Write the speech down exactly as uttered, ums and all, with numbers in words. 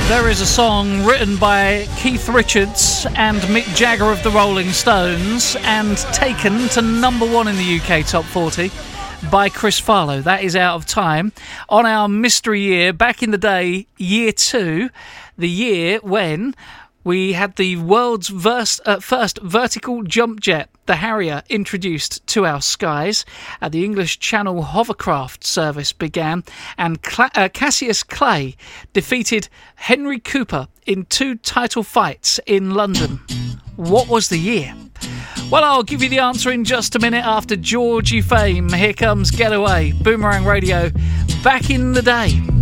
There is a song written by Keith Richards and Mick Jagger of the Rolling Stones and taken to number one in the U K Top forty by Chris Farlowe. That is Out of Time. On our mystery year, back in the day, year two, the year when we had the world's verst, uh, first vertical jump jet, the Harrier, introduced to our skies. Uh, the English Channel hovercraft service began, and Cla- uh, Cassius Clay defeated Henry Cooper in two title fights in London. What was the year? Well, I'll give you the answer in just a minute after Georgie Fame. Here comes Getaway, Boomerang Radio, back in the day.